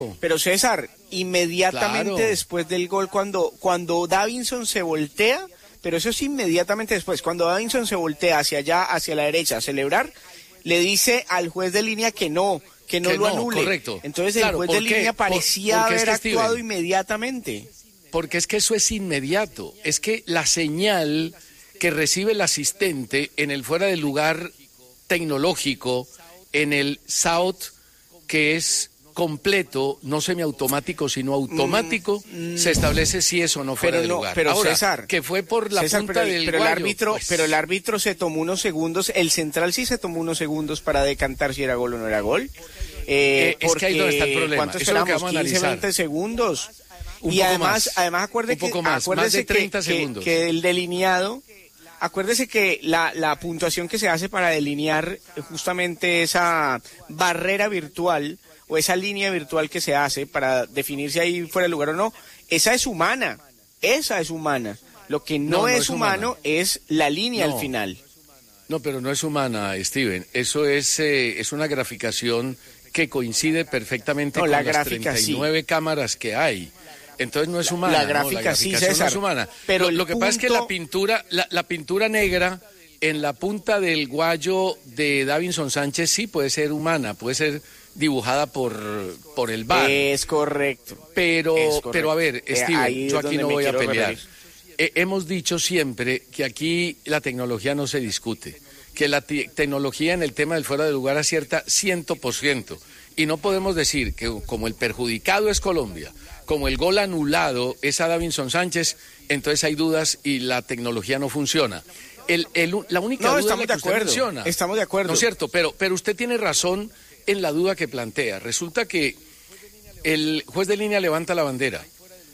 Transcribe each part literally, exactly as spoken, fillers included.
Pero César, inmediatamente Claro. después del gol, cuando, cuando Davinson se voltea, pero eso es inmediatamente después, cuando Davinson se voltea hacia allá, hacia la derecha, a celebrar, le dice al juez de línea que no, que no Que lo no, anule. correcto. Entonces Claro, el juez ¿por de qué? línea Por- parecía porque es haber que, actuado Steven, inmediatamente. Porque es que eso es inmediato. Es que la señal que recibe el asistente en el fuera de lugar tecnológico, en el South, que es completo, no semiautomático, sino automático, Mm, mm. se establece si es o no fuera Pero de no, lugar. pero Ahora, César, que fue por la César, punta pero, el- del pero el guayo, árbitro, pues, pero el árbitro se tomó unos segundos, el central sí se tomó unos segundos para decantar si era gol o no era gol. Eh, Eh, es que ahí donde está el porque, problema. ¿cuánto Eso es lo que esperamos? vamos a quince, analizar. veinte segundos. Un y poco además, más, además acuerde un poco que, más, más acuérdese de treinta que, segundos. que, que el delineado, acuérdese que la, la puntuación que se hace para delinear justamente esa barrera virtual o esa línea virtual que se hace para definir si hay fuera de lugar o no, esa es humana, esa es humana. Lo que no, No, no es, es humano humana. es la línea No. al final. No, pero no es humana, Steven. Eso es, eh, es una graficación que coincide perfectamente No, con la las gráfica treinta y nueve cámaras que hay. Entonces no es humana. La no, gráfica sí, graficación César, no es humana. pero lo, el lo que pasa es que punto- la pintura, la, la pintura negra en la punta del guayo de Davinson Sánchez sí puede ser humana, puede ser dibujada por, por el V A R. Es correcto. Pero, Es correcto. pero a ver, Eh, Steven, ahí es yo aquí donde no me voy a quiero pelear. referir. Eh, hemos dicho siempre que aquí la tecnología no se discute, que la te- tecnología en el tema del fuera de lugar acierta cien por ciento. Y no podemos decir que como el perjudicado es Colombia, como el gol anulado es a Davinson Sánchez, entonces hay dudas y la tecnología no funciona. El, el, la única No, duda estamos es la de que usted acuerdo, menciona. estamos de acuerdo. No es cierto, pero, pero usted tiene razón en la duda que plantea. Resulta que el juez de línea levanta la bandera,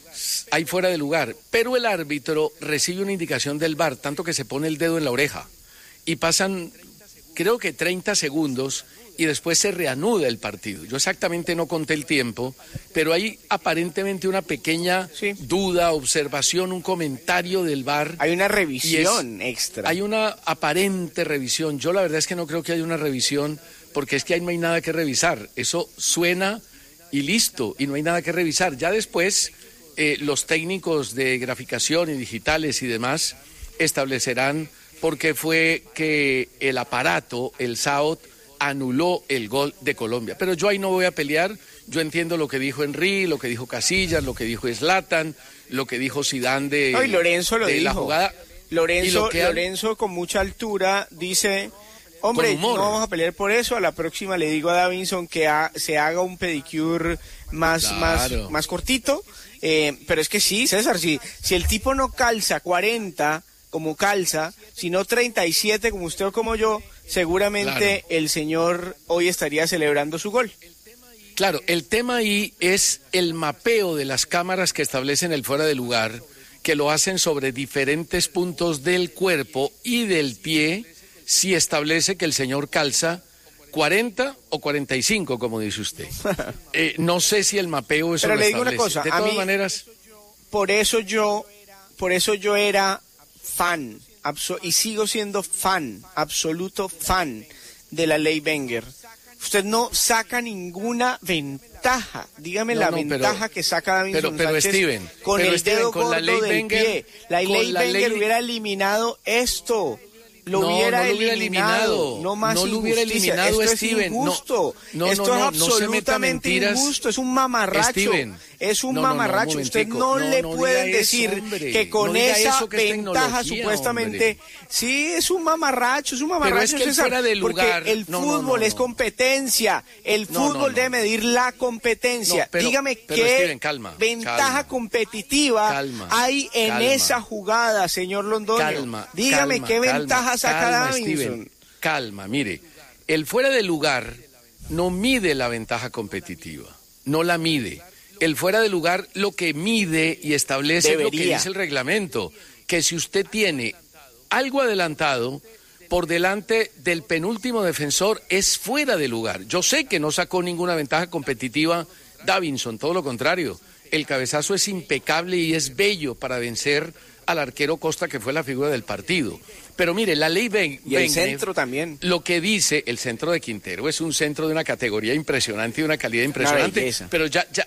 hay fuera de lugar, pero el árbitro recibe una indicación del V A R, tanto que se pone el dedo en la oreja, y pasan, creo que treinta segundos, y después se reanuda el partido. Yo exactamente no conté el tiempo, pero hay aparentemente una pequeña Sí. duda, observación, un comentario del V A R. Hay una revisión extra. Hay una aparente revisión. Yo la verdad es que no creo que haya una revisión, porque es que ahí no hay nada que revisar. Eso suena y listo, y no hay nada que revisar. Ya después, eh, los técnicos de graficación y digitales y demás establecerán por qué fue que el aparato, el S A O T, anuló el gol de Colombia. Pero yo ahí no voy a pelear. Yo entiendo lo que dijo Henry, lo que dijo Casillas, lo que dijo Zlatan, lo que dijo Zidane de, No, y Lorenzo lo de la dijo. jugada. Y Lorenzo, lo que han- Lorenzo con mucha altura dice, hombre, Con no humor. vamos a pelear por eso, a la próxima le digo a Davinson que ha- se haga un pedicure más, Claro. más, más cortito, eh, pero es que sí, César, si, si el tipo no calza cuarenta como calza, sino treinta y siete como usted o como yo, seguramente Claro. el señor hoy estaría celebrando su gol. Claro, el tema ahí es el mapeo de las cámaras que establecen el fuera de lugar, que lo hacen sobre diferentes puntos del cuerpo y del pie, si establece que el señor calza cuarenta o cuarenta y cinco, como dice usted. Eh, no sé si el mapeo eso Pero lo le digo una establece. cosa, De a todas mí- maneras, Por eso yo, por eso yo era fan, abso- y sigo siendo fan, absoluto fan de la ley Wenger. Usted no saca ninguna ventaja. Dígame No, la no, pero- ventaja que saca Davinson pero- pero, Sánchez Steven, con pero, el Steven, dedo con la gordo ley del Wenger, pie. La con ley la Wenger ley- hubiera eliminado esto. Lo No, hubiera, no lo hubiera eliminado, eliminado. no más No lo hubiera injusticia. eliminado, Esto Steven. es No, injusto. no, Esto no, es no, no se meta absolutamente mentiras. injusto. Es un mamarracho. Steven. Es un No, no, no, un mamarracho. Usted momentico. no, No, le no pueden diga eso, decir hombre. que con No diga esa eso, que es ventaja tecnología, supuestamente. hombre. Sí, es un mamarracho, es un mamarracho. Pero es que el César, fuera de lugar- porque el no, no, fútbol no, es no. competencia. El No, no, fútbol no. debe medir la competencia. No, pero- Dígame pero, qué Steven, calma, ventaja calma. competitiva Calma, hay en calma. esa jugada, señor Londoño. Calma. Dígame calma, qué calma, ventaja saca calma, Davinson. Steven, calma, mire. El fuera de lugar no mide la ventaja competitiva. No la mide. El fuera de lugar lo que mide y establece es lo que Debería. dice el reglamento. Que si usted tiene algo adelantado por delante del penúltimo defensor, es fuera de lugar. Yo sé que no sacó ninguna ventaja competitiva Davinson, todo lo contrario. El cabezazo es impecable y es bello para vencer al arquero Costa, que fue la figura del partido. Pero mire, la ley Ben, y el centro también. Lo que dice el centro de Quintero es un centro de una categoría impresionante y de una calidad impresionante. Pero ya, ya,